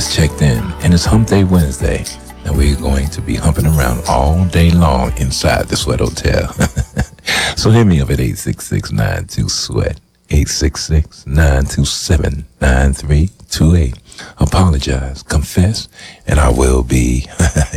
just checked in, and it's Hump Day Wednesday, and we're going to be humping around all day long inside the Sweat Hotel. So hit me up at 866-92-SWEAT, 866-927-9328. Apologize, confess, and I will be